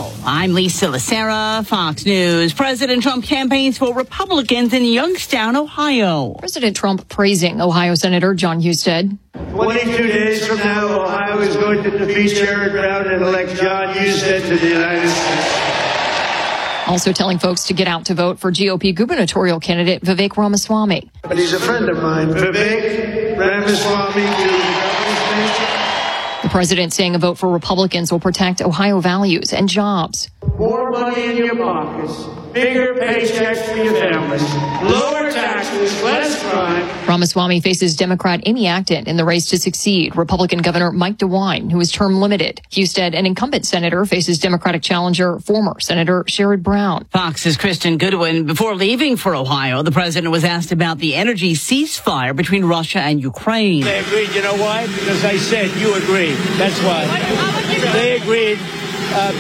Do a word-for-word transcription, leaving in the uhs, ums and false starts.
Ohio. I'm Lisa Lacera, Fox News. President Trump campaigns for Republicans in Youngstown, Ohio. President Trump praising Ohio Senator Jon Husted. twenty-two days from now, Ohio is going to defeat Sherrod Brown and elect Jon Husted to the United States. Also telling folks to get out to vote for G O P gubernatorial candidate Vivek Ramaswamy. But he's a friend of mine. Vivek Ramaswamy to the government. The president saying a vote for Republicans will protect Ohio values and jobs. More money in your pockets, bigger paychecks for your families, lower taxes, less crime. Ramaswamy faces Democrat Amy Acton in the race to succeed Republican Governor Mike DeWine, who is term limited. Husted, an incumbent senator, faces Democratic challenger former Senator Sherrod Brown. Fox's Kristen Goodwin. Before leaving for Ohio, the president was asked about the energy ceasefire between Russia and Ukraine. They agreed. You know why? Because I said you agreed. That's why. They agreed. Uh,